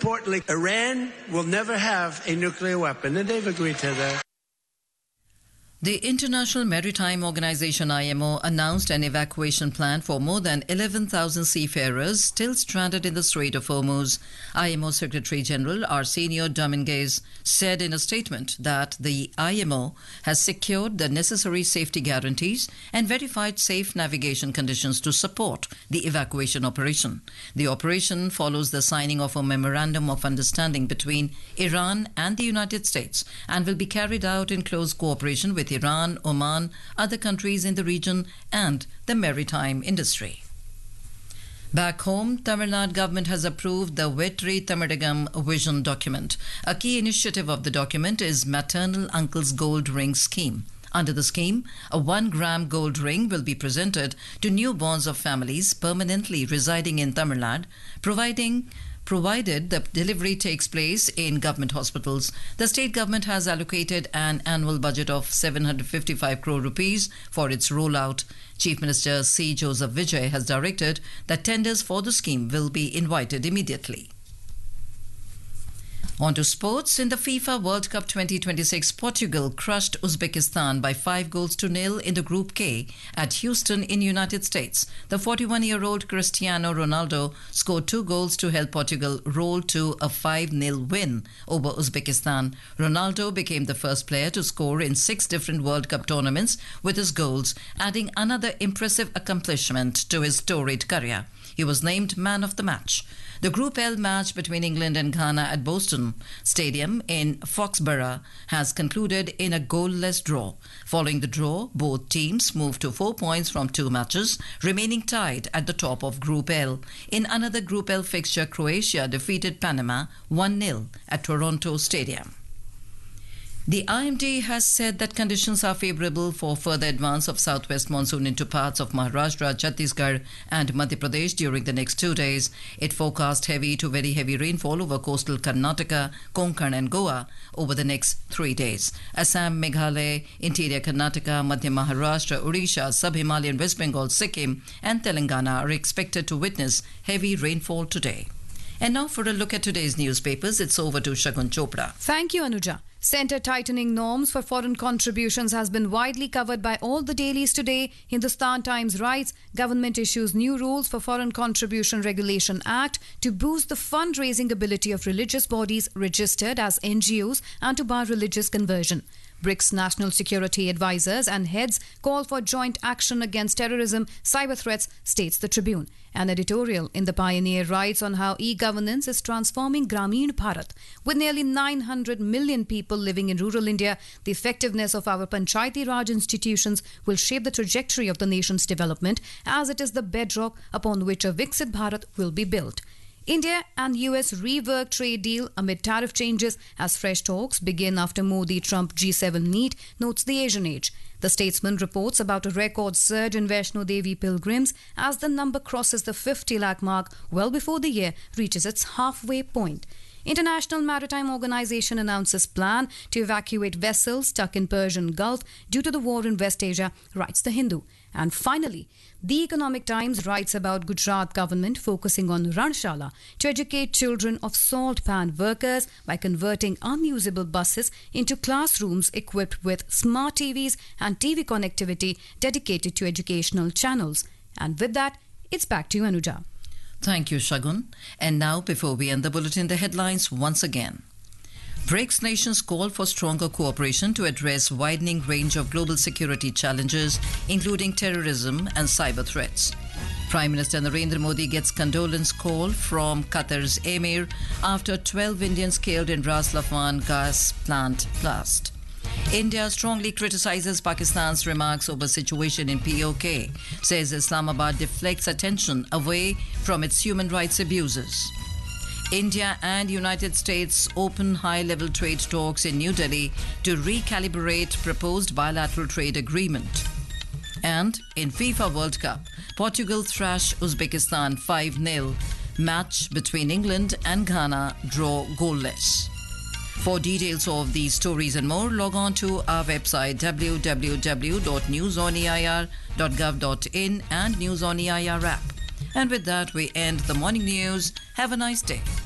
importantly, Iran will never have a nuclear weapon, and they've agreed to that. The International Maritime Organization IMO announced an evacuation plan for more than 11,000 seafarers still stranded in the Strait of Hormuz. IMO Secretary General Arsenio Dominguez said in a statement that the IMO has secured the necessary safety guarantees and verified safe navigation conditions to support the evacuation operation. The operation follows the signing of a memorandum of understanding between Iran and the United States and will be carried out in close cooperation with Iran, Oman, other countries in the region and the maritime industry. Back home, Tamil Nadu government has approved the Vetri Tamiragam Vision document. A key initiative of the document is Maternal Uncle's Gold Ring Scheme. Under the scheme, a 1-gram gold ring will be presented to newborns of families permanently residing in Tamil Nadu, provided the delivery takes place in government hospitals. The state government has allocated an annual budget of 755 crore rupees for its rollout. Chief Minister C. Joseph Vijay has directed that tenders for the scheme will be invited immediately. On to sports. In the FIFA World Cup 2026, Portugal crushed Uzbekistan by 5-0 in the Group K at Houston in United States. The 41-year-old Cristiano Ronaldo scored 2 goals to help Portugal roll to a 5-0 win over Uzbekistan. Ronaldo became the first player to score in 6 different World Cup tournaments with his goals, adding another impressive accomplishment to his storied career. He was named man of the match. The Group L match between England and Ghana at Boston Stadium in Foxborough has concluded in a goalless draw. Following the draw, both teams moved to 4 points from 2 matches, remaining tied at the top of Group L. In another Group L fixture, Croatia defeated Panama 1-0 at Toronto Stadium. The IMD has said that conditions are favourable for further advance of southwest monsoon into parts of Maharashtra, Chhattisgarh and Madhya Pradesh during the next 2 days. It forecast heavy to very heavy rainfall over coastal Karnataka, Konkan and Goa over the next 3 days. Assam, Meghalaya, interior Karnataka, Madhya Maharashtra, Odisha, Sub-Himalayan West Bengal, Sikkim and Telangana are expected to witness heavy rainfall today. And now for a look at today's newspapers, it's over to Shagun Chopra. Thank you, Anuja. Centre tightening norms for foreign contributions has been widely covered by all the dailies today. Hindustan Times writes, government issues new rules for Foreign Contribution Regulation Act to boost the fundraising ability of religious bodies registered as NGOs and to bar religious conversion. BRICS national security advisors and heads call for joint action against terrorism, cyber threats, states the Tribune. An editorial in the Pioneer writes on how e-governance is transforming Grameen Bharat. With nearly 900 million people living in rural India, the effectiveness of our Panchayati Raj institutions will shape the trajectory of the nation's development, as it is the bedrock upon which a Viksit Bharat will be built. India and US rework trade deal amid tariff changes as fresh talks begin after Modi-Trump G7 meet, notes the Asian Age. The Statesman reports about a record surge in Vaishno Devi pilgrims as the number crosses the 50 lakh mark well before the year reaches its halfway point. International Maritime Organization announces plan to evacuate vessels stuck in Persian Gulf due to the war in West Asia, writes The Hindu. And finally, The Economic Times writes about Gujarat government focusing on Ranshala to educate children of salt pan workers by converting unusable buses into classrooms equipped with smart TVs and TV connectivity dedicated to educational channels. And with that, it's back to you, Anuja. Thank you, Shagun. And now, before we end the bulletin, the headlines once again. BRICS nations call for stronger cooperation to address widening range of global security challenges, including terrorism and cyber threats. Prime Minister Narendra Modi gets condolence call from Qatar's Emir after 12 Indians killed in Ras Laffan gas plant blast. India strongly criticizes Pakistan's remarks over situation in POK, says Islamabad deflects attention away from its human rights abuses. India and United States open high-level trade talks in New Delhi to recalibrate proposed bilateral trade agreement. And in FIFA World Cup, Portugal thrashed Uzbekistan 5-0. Match between England and Ghana draw goalless. For details of these stories and more, log on to our website www.newsoneir.gov.in and News on EIR app. And with that, we end the morning news. Have a nice day.